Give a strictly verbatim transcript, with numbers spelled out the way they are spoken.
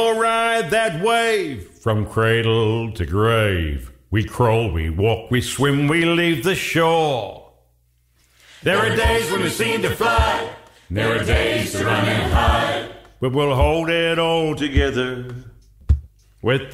We'll ride that wave from cradle to grave. We crawl, we walk, we swim, we leave the shore. There are days when we seem to fly, there are days to run and hide, but we'll hold it all together with